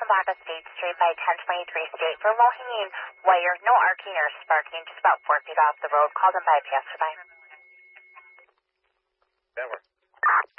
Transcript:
block of State Street by 1023 State for low-hanging wire, no arcing or sparking, just about 4 feet off the road. Called in by a passerby. Denver.